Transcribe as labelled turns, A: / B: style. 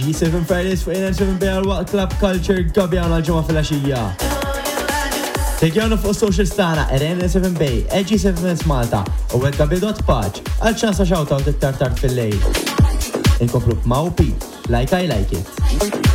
A: G7 Fridays fuq NN7 għal waqt Club Culture Gabjana l-ġimgħa fil-għaxija. Segħjawna fuq socials tagħna NN7 Bay, G7 Malta u webgabi.paċ għal ċansa shoutout it-tartart fil-lejl. Inkomplu b'Mawpi, like I like it.